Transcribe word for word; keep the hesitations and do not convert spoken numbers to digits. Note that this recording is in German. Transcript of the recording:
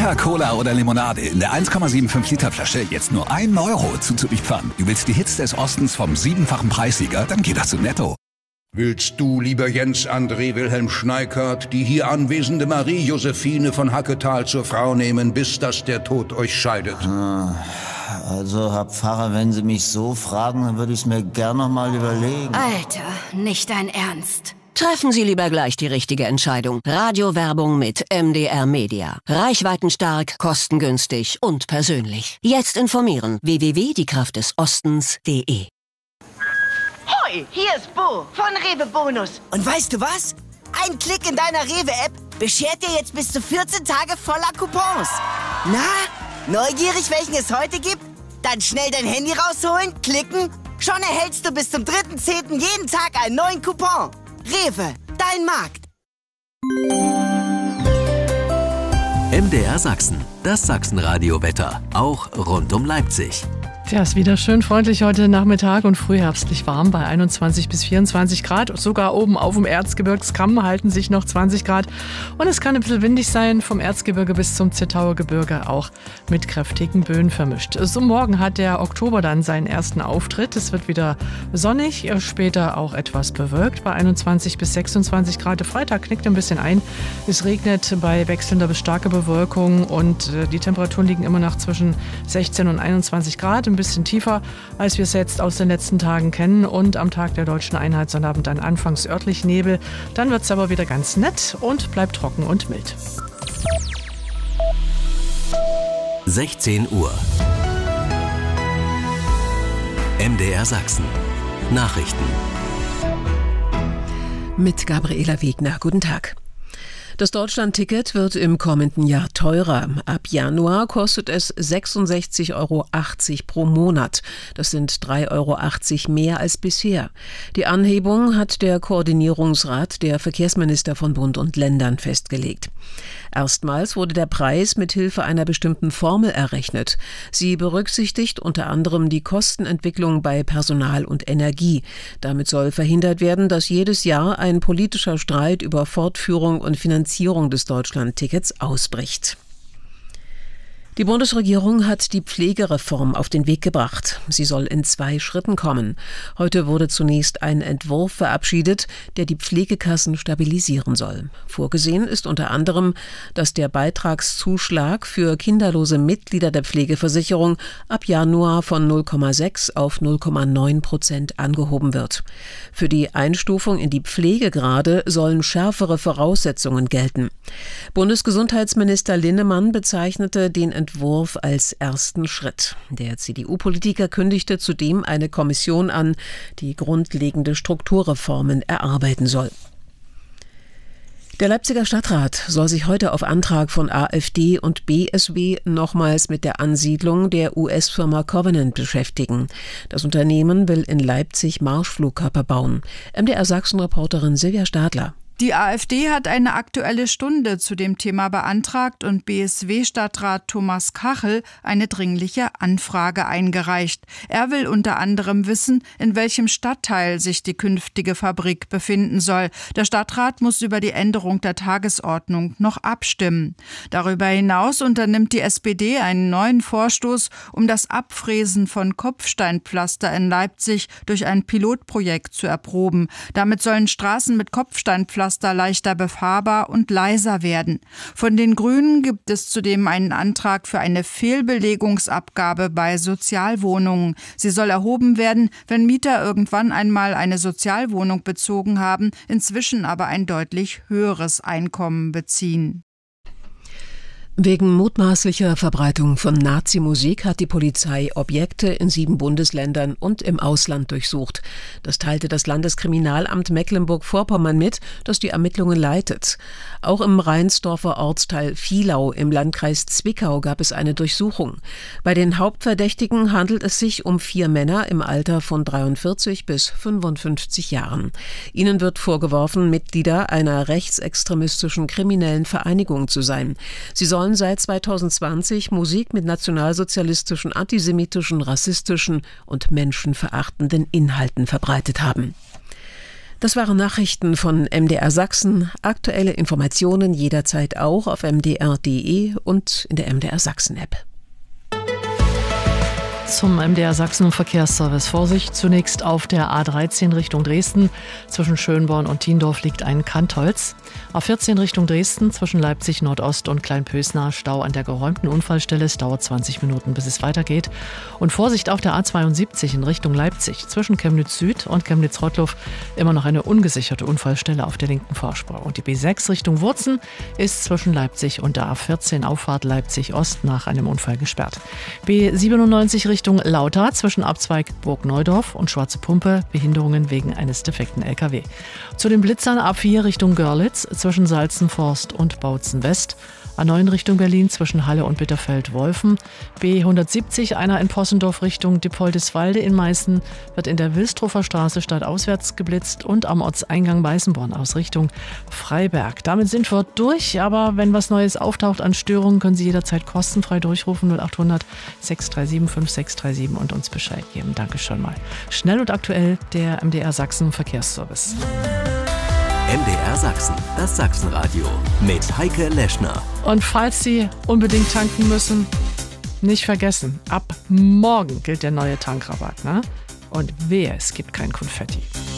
Fanta, Cola oder Limonade in der eins Komma fünfundsiebzig Liter Flasche jetzt nur ein Euro. Zuzüglich Pfand. Du willst die Hits des Ostens vom siebenfachen Preissieger? Dann geht das zu Netto. Willst du, lieber Jens André Wilhelm Schneikert, die hier anwesende Marie Josephine von Hacketal zur Frau nehmen, bis dass der Tod euch scheidet? Also, Herr Pfarrer, wenn Sie mich so fragen, dann würde ich es mir gern noch mal überlegen. Alter, nicht dein Ernst. Treffen Sie lieber gleich die richtige Entscheidung. Radiowerbung mit M D R Media. Reichweitenstark, kostengünstig und persönlich. Jetzt informieren. w w w punkt die kraft des ostens punkt de. Hoi, hier ist Bo von Rewe Bonus. Und weißt du was? Ein Klick in deiner Rewe-App beschert dir jetzt bis zu vierzehn Tage voller Coupons. Na, neugierig, welchen es heute gibt? Dann schnell dein Handy rausholen, klicken. Schon erhältst du bis zum dritten zehnten jeden Tag einen neuen Coupon. Rewe, dein Markt. M D R Sachsen, das Sachsenradio-Wetter, auch rund um Leipzig. Ja, ist wieder schön freundlich heute Nachmittag und frühherbstlich warm bei einundzwanzig bis vierundzwanzig Grad. Sogar oben auf dem Erzgebirgskamm halten sich noch zwanzig Grad. Und es kann ein bisschen windig sein, vom Erzgebirge bis zum Zittauer Gebirge, auch mit kräftigen Böen vermischt. So morgen hat der Oktober dann seinen ersten Auftritt. Es wird wieder sonnig, später auch etwas bewölkt bei einundzwanzig bis sechsundzwanzig Grad. Der Freitag knickt ein bisschen ein. Es regnet bei wechselnder bis starker Bewölkung und die Temperaturen liegen immer noch zwischen sechzehn und einundzwanzig Grad. Ein bisschen tiefer, als wir es jetzt aus den letzten Tagen kennen. Und am Tag der Deutschen Einheit Sonnabend dann anfangs örtlich Nebel. Dann wird es aber wieder ganz nett und bleibt trocken und mild. sechzehn Uhr. M D R Sachsen. Nachrichten. Mit Gabriela Wegner. Guten Tag. Das Deutschland-Ticket wird im kommenden Jahr teurer. Ab Januar kostet es sechsundsechzig Euro achtzig pro Monat. Das sind drei Euro achtzig mehr als bisher. Die Anhebung hat der Koordinierungsrat der Verkehrsminister von Bund und Ländern festgelegt. Erstmals wurde der Preis mit Hilfe einer bestimmten Formel errechnet. Sie berücksichtigt unter anderem die Kostenentwicklung bei Personal und Energie. Damit soll verhindert werden, dass jedes Jahr ein politischer Streit über Fortführung und Finanzierung des Deutschland-Tickets ausbricht. Die Bundesregierung hat die Pflegereform auf den Weg gebracht. Sie soll in zwei Schritten kommen. Heute wurde zunächst ein Entwurf verabschiedet, der die Pflegekassen stabilisieren soll. Vorgesehen ist unter anderem, dass der Beitragszuschlag für kinderlose Mitglieder der Pflegeversicherung ab Januar von null Komma sechs auf null Komma neun Prozent angehoben wird. Für die Einstufung in die Pflegegrade sollen schärfere Voraussetzungen gelten. Bundesgesundheitsminister Linnemann bezeichnete den Entwurf als ersten Schritt. Der C D U-Politiker kündigte zudem eine Kommission an, die grundlegende Strukturreformen erarbeiten soll. Der Leipziger Stadtrat soll sich heute auf Antrag von AfD und B S W nochmals mit der Ansiedlung der U S-Firma Covenant beschäftigen. Das Unternehmen will in Leipzig Marschflugkörper bauen. M D R Sachsen-Reporterin Silvia Stadler. Die AfD hat eine Aktuelle Stunde zu dem Thema beantragt und B S W-Stadtrat Thomas Kachel eine dringliche Anfrage eingereicht. Er will unter anderem wissen, in welchem Stadtteil sich die künftige Fabrik befinden soll. Der Stadtrat muss über die Änderung der Tagesordnung noch abstimmen. Darüber hinaus unternimmt die S P D einen neuen Vorstoß, um das Abfräsen von Kopfsteinpflaster in Leipzig durch ein Pilotprojekt zu erproben. Damit sollen Straßen mit Kopfsteinpflaster leichter befahrbar und leiser werden. Von den Grünen gibt es zudem einen Antrag für eine Fehlbelegungsabgabe bei Sozialwohnungen. Sie soll erhoben werden, wenn Mieter irgendwann einmal eine Sozialwohnung bezogen haben, inzwischen aber ein deutlich höheres Einkommen beziehen. Wegen mutmaßlicher Verbreitung von Nazi-Musik hat die Polizei Objekte in sieben Bundesländern und im Ausland durchsucht. Das teilte das Landeskriminalamt Mecklenburg-Vorpommern mit, das die Ermittlungen leitet. Auch im Rheinsdorfer Ortsteil Vielau im Landkreis Zwickau gab es eine Durchsuchung. Bei den Hauptverdächtigen handelt es sich um vier Männer im Alter von dreiundvierzig bis fünfundfünfzig Jahren. Ihnen wird vorgeworfen, Mitglieder einer rechtsextremistischen kriminellen Vereinigung zu sein. Sie sollen seit zweitausendzwanzig Musik mit nationalsozialistischen, antisemitischen, rassistischen und menschenverachtenden Inhalten verbreitet haben. Das waren Nachrichten von M D R Sachsen. Aktuelle Informationen jederzeit auch auf m d r punkt d e und in der M D R Sachsen App. Zum M D R Sachsen Verkehrsservice. Vorsicht zunächst auf der A dreizehn Richtung Dresden. Zwischen Schönborn und Tiendorf liegt ein Kantholz. A vierzehn Richtung Dresden zwischen Leipzig Nordost und Kleinpösnar. Stau an der geräumten Unfallstelle. Es dauert zwanzig Minuten, bis es weitergeht. Und Vorsicht auf der A zweiundsiebzig in Richtung Leipzig. Zwischen Chemnitz Süd und Chemnitz-Rottluff immer noch eine ungesicherte Unfallstelle auf der linken Fahrspur. Und die B sechs Richtung Wurzen ist zwischen Leipzig und der A vierzehn Auffahrt Leipzig Ost nach einem Unfall gesperrt. B siebenundneunzig Richtung Lauter zwischen Abzweig Burgneudorf und Schwarze Pumpe, Behinderungen wegen eines defekten L K W. Zu den Blitzern A vier Richtung Görlitz zwischen Salzenforst und Bautzen West. A neun Richtung Berlin zwischen Halle und Bitterfeld-Wolfen. B hundertsiebzig, einer in Possendorf Richtung Dippoldiswalde in Meißen, wird in der Wilstrofer Straße stadtauswärts geblitzt und am Ortseingang Weißenborn aus Richtung Freiberg. Damit sind wir durch, aber wenn was Neues auftaucht an Störungen, können Sie jederzeit kostenfrei durchrufen null acht hundert sechs drei sieben fünf sechs drei sieben und uns Bescheid geben. Danke schon mal. Schnell und aktuell der M D R Sachsen Verkehrsservice. M D R Sachsen, das Sachsenradio mit Heike Leschner. Und falls Sie unbedingt tanken müssen, nicht vergessen, ab morgen gilt der neue Tankrabatt, ne? Und wehe, es gibt kein Konfetti.